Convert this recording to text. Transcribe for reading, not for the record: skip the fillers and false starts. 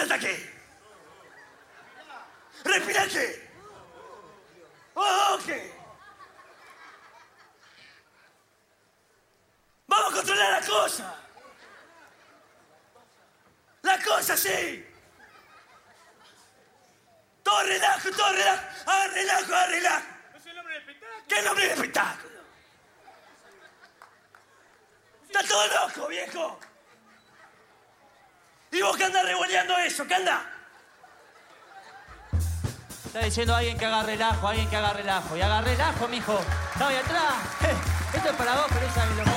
Respirate aquí. Respirate. Ok. Vamos a controlar la cosa. La cosa, sí. Todo relajo, todo relajo. Haga relajo, haga relajo. ¿No es el nombre del espectáculo? ¿Qué nombre de espectáculo? Está todo loco, viejo. ¿Y vos qué andás revoleando eso? ¿Qué andás? Está diciendo alguien que haga relajo, alguien que haga relajo. Y haga relajo, mijo. Está ahí atrás. Esto es para vos, pero esa es lo